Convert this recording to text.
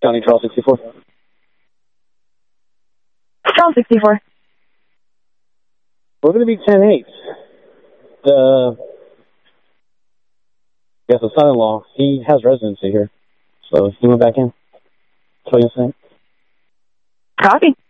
County, Trial 64. Trial 64. We're going to be 10-8. The son-in-law, he has residency here. So he went back in. That's what you're saying. Copy.